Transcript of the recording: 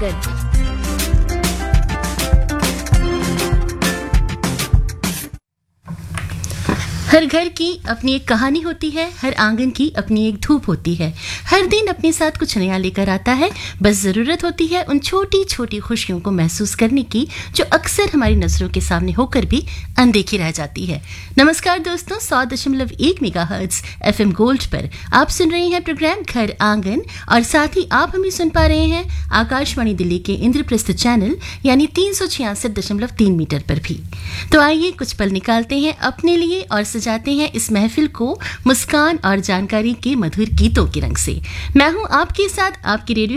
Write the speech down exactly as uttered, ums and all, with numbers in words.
आंगन। हर घर की अपनी एक कहानी होती है, हर आंगन की अपनी एक धूप होती है। हर दिन अपने साथ कुछ नया लेकर आता है। बस ज़रूरत होती है उन छोटी छोटी खुशियों को महसूस करने की जो अक्सर हमारी नज़रों के सामने होकर भी अनदेखी रह जाती है। नमस्कार दोस्तों, सौ दशमलव एक मेगाहर्ट्ज़ एफ एम गोल्ड पर आप सुन रहे हैं प्रोग्राम घर आंगन, और साथ ही आप हमें सुन पा रहे हैं आकाशवाणी दिल्ली के इंद्रप्रस्थ चैनल यानी तीन सौ छियासठ दशमलव तीन मीटर पर भी। तो आइए कुछ पल निकालते हैं अपने लिए और जाते हैं इस महफिल को मुस्कान और जानकारी के मधुर गीतों के रंग से। मैं हूं आपके साथ आपकी रेडियो